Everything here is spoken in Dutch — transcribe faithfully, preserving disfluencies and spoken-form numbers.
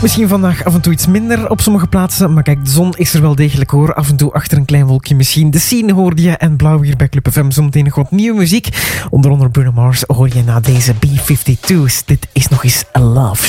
Misschien vandaag af en toe iets minder op sommige plaatsen, maar kijk, de zon is er wel degelijk hoor. Af en toe achter een klein wolkje misschien. De Scene hoorde je en Blauw hier bij Club F M. Zometeen nog wat nieuwe muziek. Onder andere Bruno Mars hoor je na deze B vijfentwintig's. Dit is nog eens A Love